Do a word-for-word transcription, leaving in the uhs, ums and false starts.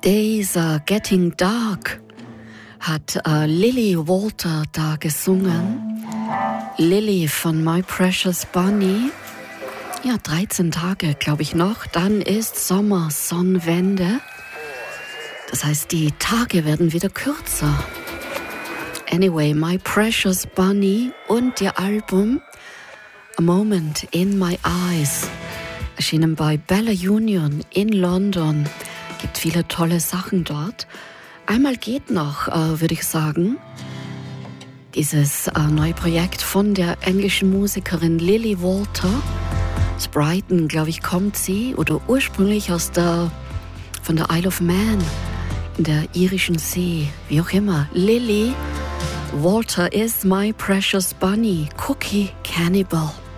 Days are getting dark, hat äh, Lily Walter da gesungen. Lily von My Precious Bunny. Ja, dreizehn Tage, glaube ich noch. Dann ist Sommer, Sonnenwende. Das heißt, die Tage werden wieder kürzer. Anyway, My Precious Bunny und ihr Album A Moment in My Eyes, erschienen bei Bella Union in London. Gibt viele tolle Sachen dort. Einmal geht noch, äh, würde ich sagen. Dieses äh, neue Projekt von der englischen Musikerin Lily Walter. Aus Brighton, glaube ich, kommt sie, oder ursprünglich aus der, von der Isle of Man, in der irischen See, wie auch immer. Lily Walter is My Precious Bunny, Cookie Cannibal.